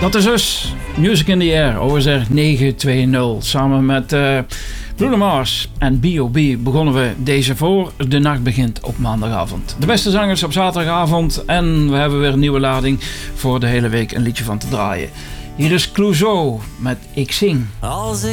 Dat is dus Music in the Air, OSR 920. Samen met Bruno Mars en B.O.B. begonnen we deze voor De Nacht Begint op maandagavond. De beste zangers op zaterdagavond. En we hebben weer een nieuwe lading voor de hele week een liedje van te draaien. Hier is Clouseau met Ik Zing. Als